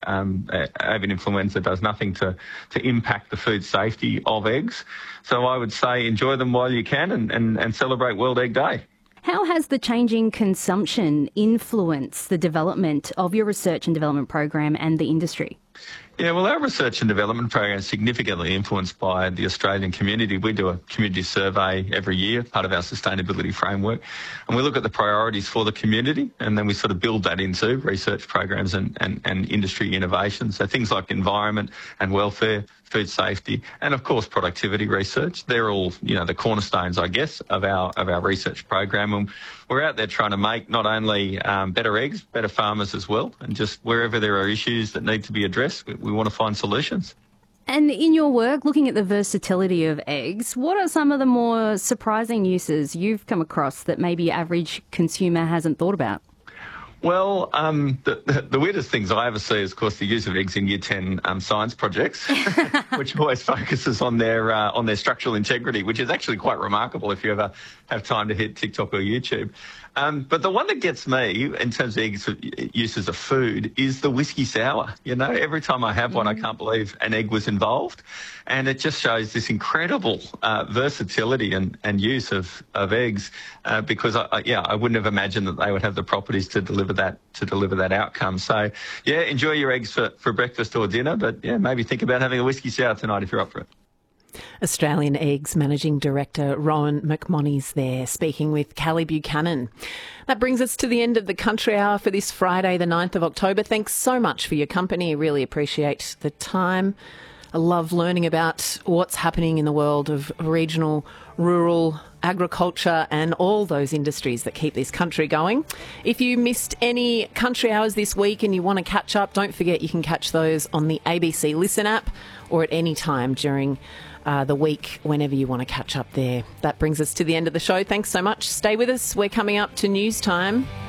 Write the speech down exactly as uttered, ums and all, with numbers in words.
um, avian influenza does nothing to, to impact the food safety of eggs. So I would say enjoy them while you can and, and, and celebrate World Egg Day. How has the changing consumption influenced the development of your research and development program and the industry? Yeah, well, our research and development program is significantly influenced by the Australian community. We do a community survey every year, part of our sustainability framework, and we look at the priorities for the community, and then we sort of build that into research programs and, and, and industry innovation. So things like environment and welfare, food safety, and of course productivity research. They're all, you know, the cornerstones, I guess, of our of our research program. And we're out there trying to make not only um, better eggs, better farmers as well, and just wherever there are issues that need to be addressed, we, we want to find solutions. And in your work, looking at the versatility of eggs, what are some of the more surprising uses you've come across that maybe average consumer hasn't thought about? Well, um, the, the, the weirdest things I ever see is, of course, the use of eggs in Year ten um, science projects, which always focuses on their uh, on their structural integrity, which is actually quite remarkable if you ever have time to hit TikTok or YouTube. Um, but the one that gets me in terms of eggs uses of food is the whiskey sour. You know, every time I have one, mm. I can't believe an egg was involved. And it just shows this incredible uh, versatility and, and use of, of eggs uh, because, I, I, yeah, I wouldn't have imagined that they would have the properties to deliver that to deliver that outcome. So, yeah, enjoy your eggs for, for breakfast or dinner, but, yeah, maybe think about having a whiskey sour tonight if you're up for it. Australian Eggs Managing Director Rowan McMonnies there, speaking with Callie Buchanan. That brings us to the end of the Country Hour for this Friday, the ninth of October. Thanks so much for your company. Really appreciate the time. I love learning about what's happening in the world of regional, rural agriculture and all those industries that keep this country going. If you missed any Country Hours this week and you want to catch up, don't forget you can catch those on the A B C Listen app or at any time during uh, the week whenever you want to catch up there. That brings us to the end of the show. Thanks so much. Stay with us. We're coming up to news time.